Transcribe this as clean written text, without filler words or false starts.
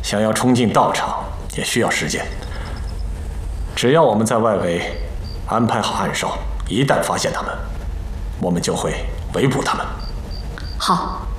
想要冲进道场也需要时间。只要我们在外围安排好暗哨，一旦发现他们，我们就会围捕他们。 好。